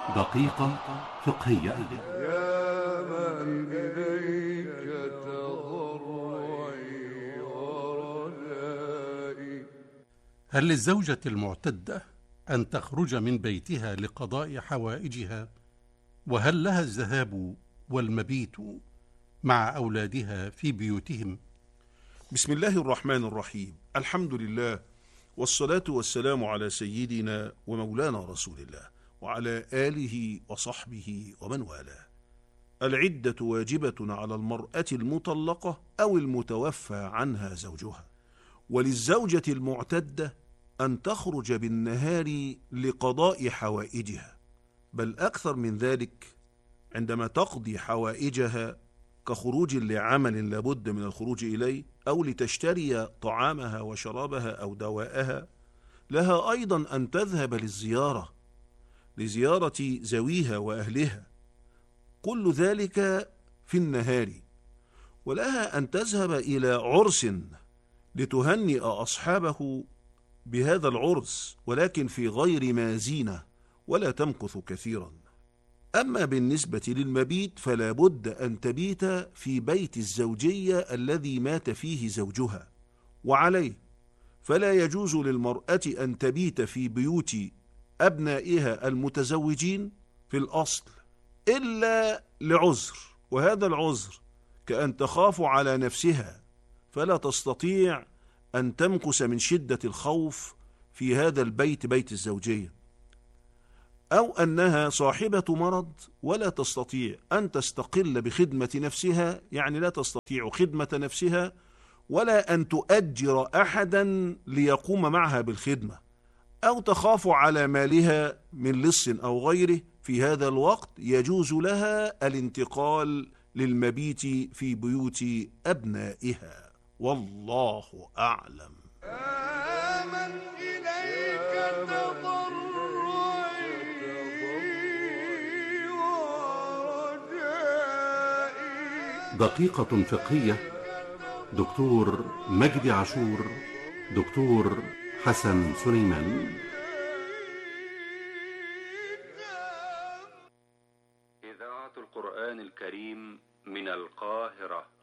دقيقة فقهية. يا من إليك تضرعي ورجائي. هل للزوجة المعتدة أن تخرج من بيتها لقضاء حوائجها؟ وهل لها الذهاب والمبيت مع أولادها في بيوتهم؟ بسم الله الرحمن الرحيم. الحمد لله، والصلاة والسلام على سيدنا ومولانا رسول الله وعلى آله وصحبه ومن والاه. العدة واجبة على المرأة المطلقة أو المتوفى عنها زوجها، وللزوجة المعتدة أن تخرج بالنهار لقضاء حوائجها، بل أكثر من ذلك عندما تقضي حوائجها كخروج لعمل لابد من الخروج إليه، أو لتشتري طعامها وشرابها أو دواءها، لها أيضا أن تذهب لزيارة زويها وأهلها، كل ذلك في النهار. ولها أن تذهب إلى عرس لتهنئ أصحابه بهذا العرس، ولكن في غير ما زينة، ولا تمكث كثيرا. أما بالنسبة للمبيت فلا بد أن تبيت في بيت الزوجية الذي مات فيه زوجها، وعليه فلا يجوز للمرأة أن تبيت في بيوت أبنائها المتزوجين في الأصل إلا لعذر، وهذا العذر كأن تخاف على نفسها فلا تستطيع أن تمكث من شدة الخوف في هذا البيت، بيت الزوجية، أو أنها صاحبة مرض ولا تستطيع أن تستقل بخدمة نفسها، يعني لا تستطيع خدمة نفسها ولا أن تؤجر أحدا ليقوم معها بالخدمة، أو تخاف على مالها من لص أو غيره. في هذا الوقت يجوز لها الانتقال للمبيت في بيوت أبنائها، والله أعلم. من إليك تضرعي ورجائي. دقيقة فقهية. دكتور مجدي عاشور، دكتور حسن سليمان. إذاعة القرآن الكريم من القاهرة.